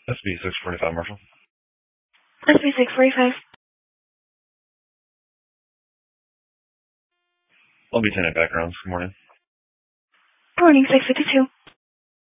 SB 645, Marshall. SB 645. Long Beach Tenant backgrounds. Good morning. Morning, 652.